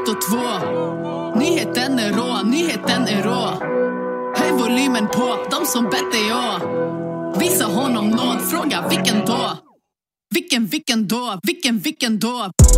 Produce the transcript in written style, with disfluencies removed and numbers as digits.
och 2. Nyheten är rå, nyheten är rå. Höj volymen på, de som bett är jag. Visa honom nåd, fråga vilken då? Vilken då? Vilken då?